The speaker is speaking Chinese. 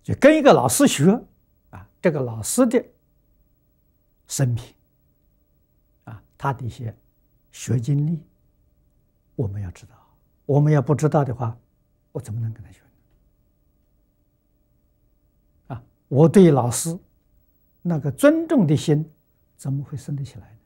就跟一个老师学这个老师的生平他的一些学经历，我们要知道。我们要不知道的话，我怎么能跟他学呢？我对老师那个尊重的心怎么会生得起来呢？